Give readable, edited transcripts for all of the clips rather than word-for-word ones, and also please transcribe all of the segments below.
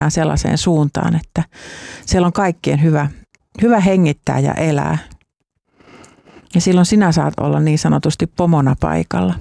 sellaiseen suuntaan, että siellä on kaikkien hyvä hengittää ja elää. Ja silloin sinä saat olla niin sanotusti pomona paikalla.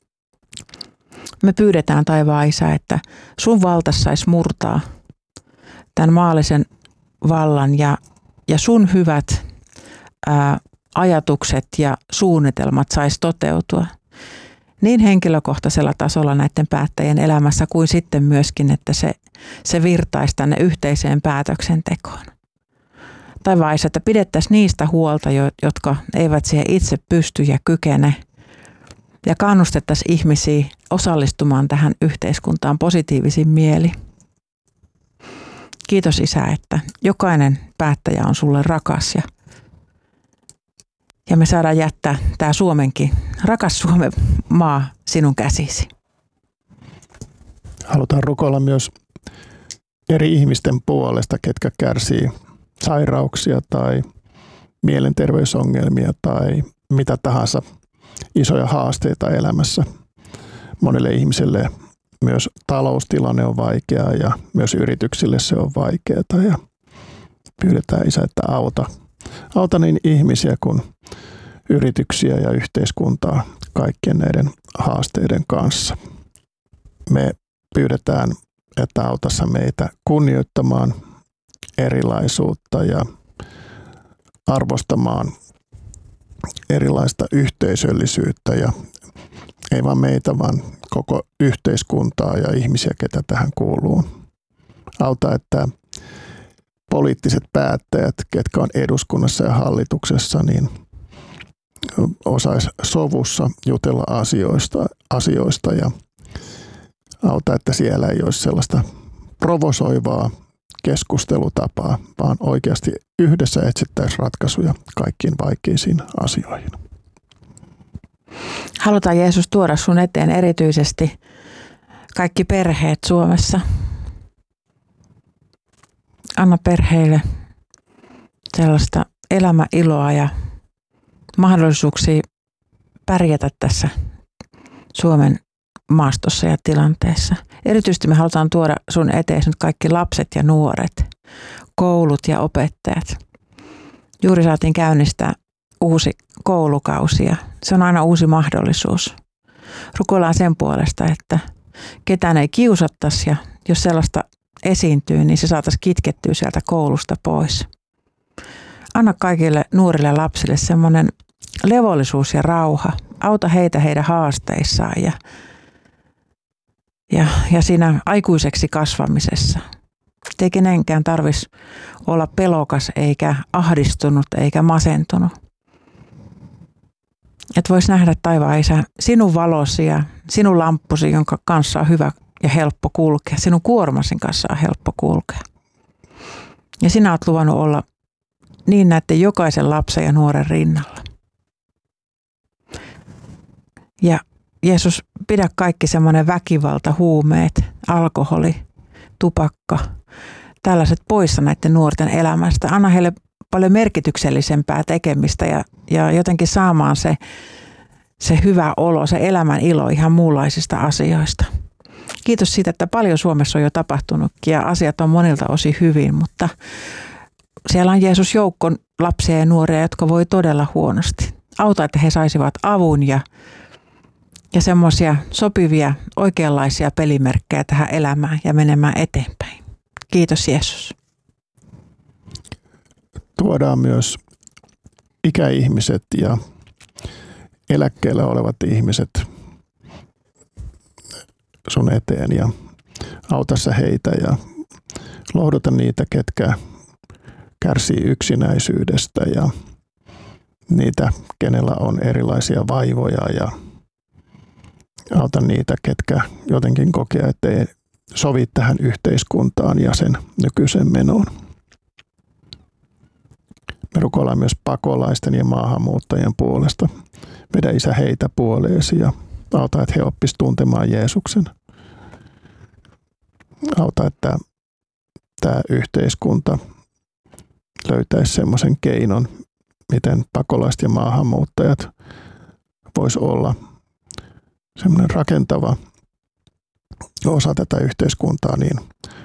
Me pyydetään taivaan Isä, että sun valtas saisi murtaa tämän maallisen vallan ja sun hyvät ajatukset ja suunnitelmat saisi toteutua niin henkilökohtaisella tasolla näiden päättäjien elämässä kuin sitten myöskin, että se virtaisi tänne yhteiseen päätöksentekoon. Taivaan Isä, että pidettäisiin niistä huolta, jotka eivät siihen itse pysty ja kykene, ja kannustettaisiin ihmisiä osallistumaan tähän yhteiskuntaan positiivisin mieli. Kiitos Isä, että jokainen päättäjä on sulle rakas ja me saadaan jättää tämä Suomenkin, rakas Suomen maa sinun käsisi. Halutaan rukoilla myös eri ihmisten puolesta, ketkä kärsii sairauksia tai mielenterveysongelmia tai mitä tahansa isoja haasteita elämässä. Monelle ihmiselle myös taloustilanne on vaikea ja myös yrityksille se on vaikeaa ja pyydetään Isä, että auta niin ihmisiä kuin yrityksiä ja yhteiskuntaa kaikkien näiden haasteiden kanssa. Me pyydetään, että autassa meitä kunnioittamaan erilaisuutta ja arvostamaan erilaista yhteisöllisyyttä ja ei vain meitä, vaan koko yhteiskuntaa ja ihmisiä, ketä tähän kuuluu. Auta, että poliittiset päättäjät, ketkä on eduskunnassa ja hallituksessa, niin osais sovussa jutella asioista ja auta, että siellä ei olisi sellaista provosoivaa keskustelutapaa, vaan oikeasti yhdessä etsittäisiin ratkaisuja kaikkiin vaikeisiin asioihin. Halutaan Jeesus tuoda sun eteen erityisesti kaikki perheet Suomessa. Anna perheille sellaista elämäiloa ja mahdollisuuksia pärjätä tässä Suomen maastossa ja tilanteessa. Erityisesti me halutaan tuoda sun eteen nyt kaikki lapset ja nuoret, koulut ja opettajat. Juuri saatiin käynnistää uusi koulukausi ja se on aina uusi mahdollisuus. Rukoillaan sen puolesta, että ketään ei kiusattaisi ja jos sellaista esiintyy, niin se saataisiin kitkettyä sieltä koulusta pois. Anna kaikille nuorille lapsille semmoinen levollisuus ja rauha. Auta heitä heidän haasteissaan ja siinä aikuiseksi kasvamisessa. Ei kenenkään tarvitsisi olla pelokas eikä ahdistunut eikä masentunut. Että vois nähdä taivaan Isä sinun valosi ja sinun lamppusi, jonka kanssa on hyvä ja helppo kulkea. Sinun kuormasin kanssa on helppo kulkea. Ja sinä olet luvannut olla niin näette jokaisen lapsen ja nuoren rinnalla. Ja Jeesus, pidä kaikki semmoinen väkivalta, huumeet, alkoholi, tupakka, tällaiset poissa näiden nuorten elämästä. Anna heille paljon merkityksellisempää tekemistä ja jotenkin saamaan se hyvä olo, se elämän ilo ihan muunlaisista asioista. Kiitos siitä, että paljon Suomessa on jo tapahtunutkin ja asiat on monilta osin hyvin, mutta siellä on Jeesus joukko lapsia ja nuoria, jotka voi todella huonosti. Auta, että he saisivat avun ja semmoisia sopivia, oikeanlaisia pelimerkkejä tähän elämään ja menemään eteenpäin. Kiitos Jeesus. Tuodaan myös ikäihmiset ja eläkkeellä olevat ihmiset sun eteen ja auta sä heitä ja lohduta niitä, ketkä kärsii yksinäisyydestä ja niitä, kenellä on erilaisia vaivoja ja auta niitä, ketkä jotenkin kokee, että ei sovi tähän yhteiskuntaan ja sen nykyisen menoon. Me rukoillaan myös pakolaisten ja maahanmuuttajien puolesta. Vedä Isä heitä puoleesi ja auta, että he oppisivat tuntemaan Jeesuksen. Auta, että tämä yhteiskunta löytäisi semmoisen keinon, miten pakolaiset ja maahanmuuttajat vois olla semmoinen rakentava osa tätä yhteiskuntaa niin